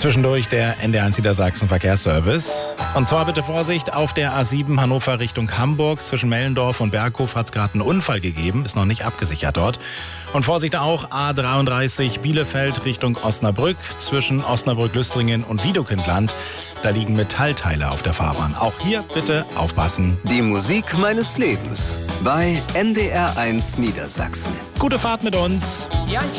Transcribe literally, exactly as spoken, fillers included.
Zwischendurch der N D R eins Niedersachsen Verkehrsservice. Und zwar bitte Vorsicht, auf der A sieben Hannover Richtung Hamburg. Zwischen Mellendorf und Berghof hat es gerade einen Unfall gegeben. Ist noch nicht abgesichert dort. Und Vorsicht auch, A dreiunddreißig Bielefeld Richtung Osnabrück. Zwischen Osnabrück-Lüstringen und Wiedekindland. Da liegen Metallteile auf der Fahrbahn. Auch hier bitte aufpassen. Die Musik meines Lebens bei N D R eins Niedersachsen. Gute Fahrt mit uns. Ja,